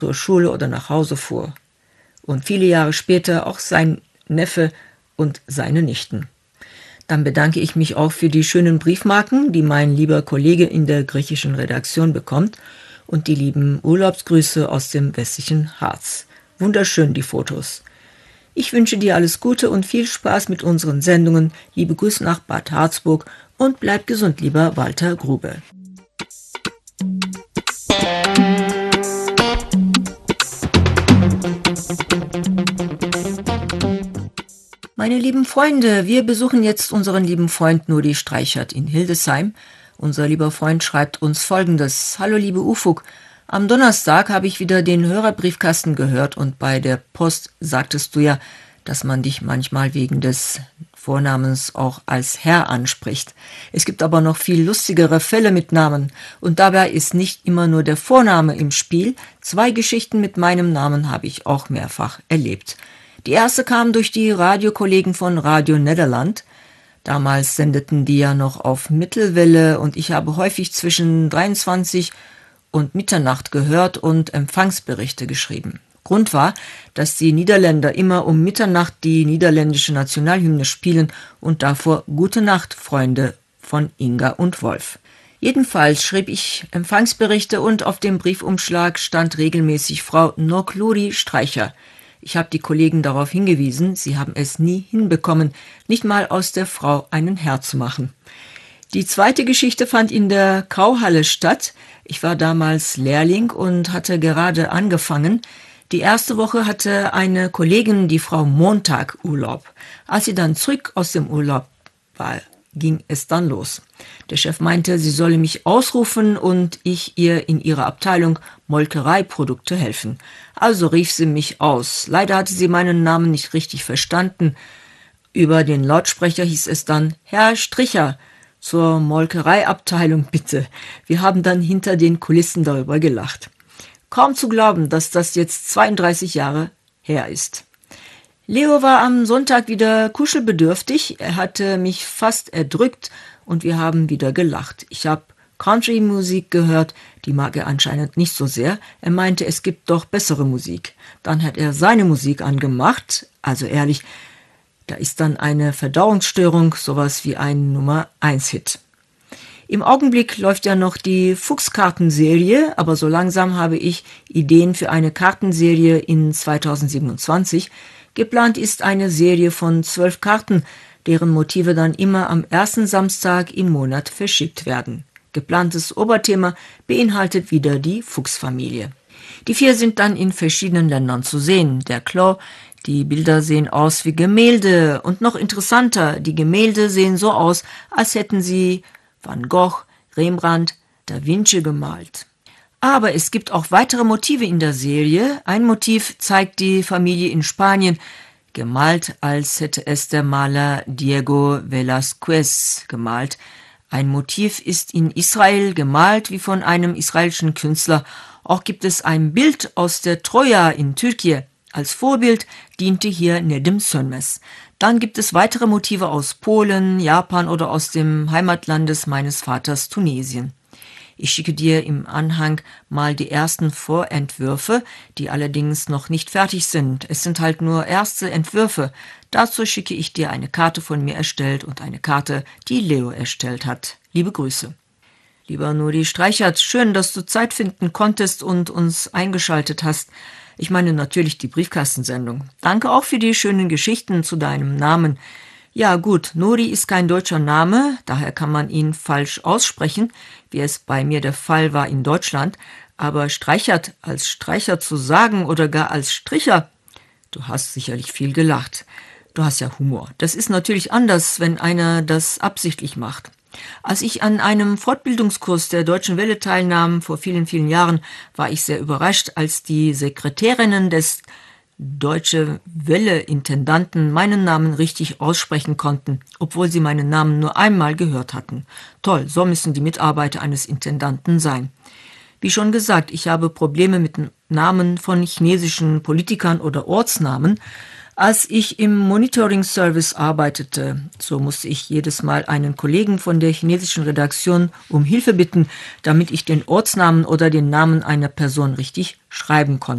zur Schule oder nach Hause fuhr. Und viele Jahre später auch sein Neffe und seine Nichten. Dann bedanke ich mich auch für die schönen Briefmarken, die mein lieber Kollege in der griechischen Redaktion bekommt und die lieben Urlaubsgrüße aus dem westlichen Harz. Wunderschön die Fotos. Ich wünsche dir alles Gute und viel Spaß mit unseren Sendungen. Liebe Grüße nach Bad Harzburg und bleib gesund, lieber Walter Grube. Meine lieben Freunde, wir besuchen jetzt unseren lieben Freund Nuri Streichert in Hildesheim. Unser lieber Freund schreibt uns Folgendes. Hallo liebe Ufuk, am Donnerstag habe ich wieder den Hörerbriefkasten gehört und bei der Post sagtest du ja, dass man dich manchmal wegen des Vornamens auch als Herr anspricht. Es gibt aber noch viel lustigere Fälle mit Namen und dabei ist nicht immer nur der Vorname im Spiel. 2 Geschichten mit meinem Namen habe ich auch mehrfach erlebt. Die erste kam durch die Radiokollegen von Radio Nederland. Damals sendeten die ja noch auf Mittelwelle und ich habe häufig zwischen 23 und Mitternacht gehört und Empfangsberichte geschrieben. Grund war, dass die Niederländer immer um Mitternacht die niederländische Nationalhymne spielen und davor Gute Nacht, Freunde von Inga und Wolf. Jedenfalls schrieb ich Empfangsberichte und auf dem Briefumschlag stand regelmäßig Frau Nokluri Streicher. Ich habe die Kollegen darauf hingewiesen, sie haben es nie hinbekommen, nicht mal aus der Frau einen Herr zu machen. Die zweite Geschichte fand in der Kauhalle statt. Ich war damals Lehrling und hatte gerade angefangen. Die erste Woche hatte eine Kollegin, die Frau Montag, Urlaub. Als sie dann zurück aus dem Urlaub war, ging es dann los. Der Chef meinte, sie solle mich ausrufen und ich ihr in ihrer Abteilung Molkereiprodukte helfen. Also rief sie mich aus. Leider hatte sie meinen Namen nicht richtig verstanden. Über den Lautsprecher hieß es dann, Herr Stricher, zur Molkereiabteilung bitte. Wir haben dann hinter den Kulissen darüber gelacht. Kaum zu glauben, dass das jetzt 32 Jahre her ist. Leo war am Sonntag wieder kuschelbedürftig. Er hatte mich fast erdrückt und wir haben wieder gelacht. Ich habe Country-Musik gehört, die mag er anscheinend nicht so sehr. Er meinte, es gibt doch bessere Musik. Dann hat er seine Musik angemacht. Also ehrlich, da ist dann eine Verdauungsstörung, sowas wie ein Nummer-1-Hit. Im Augenblick läuft ja noch die Fuchskartenserie, aber so langsam habe ich Ideen für eine Kartenserie in 2027. Geplant ist eine Serie von 12 Karten, deren Motive dann immer am ersten Samstag im Monat verschickt werden. Geplantes Oberthema beinhaltet wieder die Fuchsfamilie. Die 4 sind dann in verschiedenen Ländern zu sehen. Der Clou, die Bilder sehen aus wie Gemälde und noch interessanter, die Gemälde sehen so aus, als hätten sie Van Gogh, Rembrandt, Da Vinci gemalt. Aber es gibt auch weitere Motive in der Serie. Ein Motiv zeigt die Familie in Spanien, gemalt, als hätte es der Maler Diego Velázquez gemalt. Ein Motiv ist in Israel gemalt wie von einem israelischen Künstler. Auch gibt es ein Bild aus der Troja in Türkei. Als Vorbild diente hier Nedim Sönmez. Dann gibt es weitere Motive aus Polen, Japan oder aus dem Heimatlandes meines Vaters Tunesien. Ich schicke dir im Anhang mal die ersten Vorentwürfe, die allerdings noch nicht fertig sind. Es sind halt nur erste Entwürfe. Dazu schicke ich dir eine Karte von mir erstellt und eine Karte, die Leo erstellt hat. Liebe Grüße. Lieber Nuri Streichert, schön, dass du Zeit finden konntest und uns eingeschaltet hast. Ich meine natürlich die Briefkastensendung. Danke auch für die schönen Geschichten zu deinem Namen. Ja gut, Nuri ist kein deutscher Name, daher kann man ihn falsch aussprechen, wie es bei mir der Fall war in Deutschland. Aber Streichert als Streicher zu sagen oder gar als Stricher, du hast sicherlich viel gelacht. Du hast ja Humor. Das ist natürlich anders, wenn einer das absichtlich macht. Als ich an einem Fortbildungskurs der Deutschen Welle teilnahm, vor vielen, vielen Jahren, war ich sehr überrascht, als die Sekretärinnen des Deutsche Welle-Intendanten meinen Namen richtig aussprechen konnten, obwohl sie meinen Namen nur einmal gehört hatten. Toll, so müssen die Mitarbeiter eines Intendanten sein. Wie schon gesagt, ich habe Probleme mit Namen von chinesischen Politikern oder Ortsnamen. Als ich im Monitoring-Service arbeitete, so musste ich jedes Mal einen Kollegen von der chinesischen Redaktion um Hilfe bitten, damit ich den Ortsnamen oder den Namen einer Person richtig schreiben konnte.